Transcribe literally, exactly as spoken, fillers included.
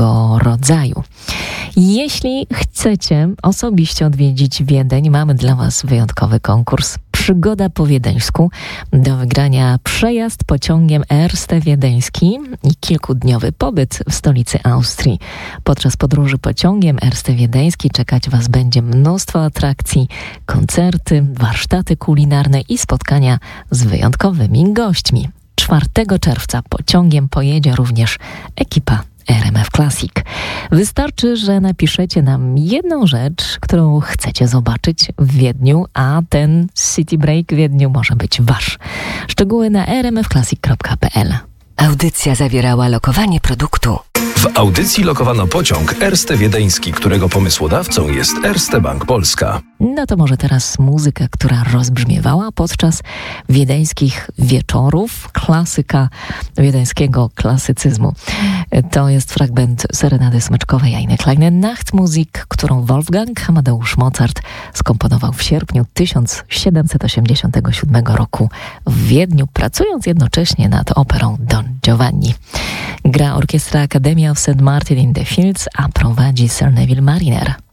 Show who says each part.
Speaker 1: tego rodzaju. Jeśli chcecie osobiście odwiedzić Wiedeń, mamy dla Was wyjątkowy konkurs. Przygoda po wiedeńsku. Do wygrania przejazd pociągiem Erste Wiedeński i kilkudniowy pobyt w stolicy Austrii. Podczas podróży pociągiem Erste Wiedeński czekać Was będzie mnóstwo atrakcji, koncerty, warsztaty kulinarne i spotkania z wyjątkowymi gośćmi. czwartego czerwca pociągiem pojedzie również ekipa R M F Classic. Wystarczy, że napiszecie nam jedną rzecz, którą chcecie zobaczyć w Wiedniu, a ten City Break w Wiedniu może być Wasz. Szczegóły na r m f classic kropka p l.
Speaker 2: Audycja zawierała lokowanie produktu.
Speaker 3: W audycji lokowano pociąg Erste Wiedeński, którego pomysłodawcą jest Erste Bank Polska.
Speaker 1: No to może teraz muzyka, która rozbrzmiewała podczas wiedeńskich wieczorów, klasyka wiedeńskiego klasycyzmu. To jest fragment serenady smyczkowej Eine kleine Nachtmusik, którą Wolfgang Amadeusz Mozart skomponował w sierpniu tysiąc siedemset osiemdziesiątego siódmego roku w Wiedniu, pracując jednocześnie nad operą Don Giovanni. Gra orkiestra Academy of Saint Martin in the Fields, a prowadzi Sir Neville Mariner.